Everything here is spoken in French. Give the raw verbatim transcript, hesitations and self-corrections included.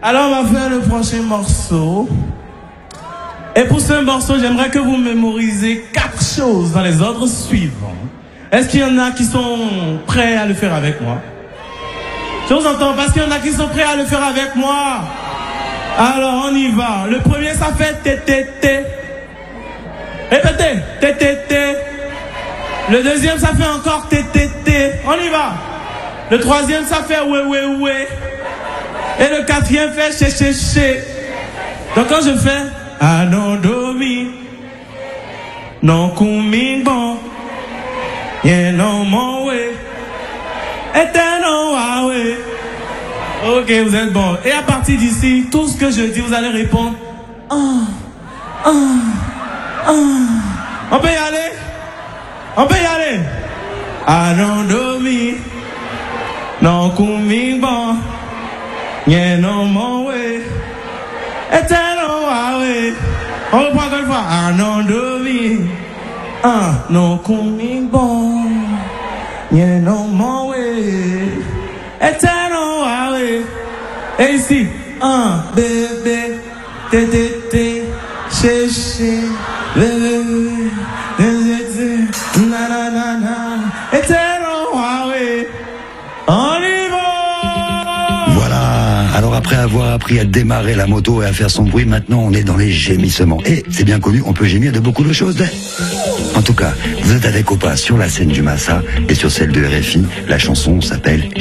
Alors, on va faire le prochain morceau. Et pour ce morceau, j'aimerais que vous mémorisez quatre choses dans les ordres suivants. Est-ce qu'il y en a qui sont prêts à le faire avec moi? Je vous entends parce qu'il y en a qui sont prêts à le faire avec moi. Alors, on y va. Le premier, ça fait T T T. Répétez. T T T. Le deuxième, ça fait encore T T T. On y va. Le troisième, ça fait ouais, ouais, ouais. Et le quatrième fait ché, ché, ché. Donc quand je fais Anodomi, non kumingbo, yen non mon way, eternal way. Ok, vous êtes bon. Et à partir d'ici, tout ce que je dis, vous allez répondre. Ah, ah, ah. On peut y aller? On peut y aller? Anodomi, non kumingbo, yen non mon way. Eternal way. On reprend encore une fois. Ah non de vie. Ah non coming bon. Yeah no more way. Eternal way. Et ici. Ah bébé. Té té té. Ché ché. Bébé. Na na na na. Eternal way. On y va. Alors après avoir appris à démarrer la moto et à faire son bruit, maintenant on est dans les gémissements. Et c'est bien connu, on peut gémir de beaucoup de choses. En tout cas, vous êtes avec Opa sur la scène du Massa et sur celle de R F I. La chanson s'appelle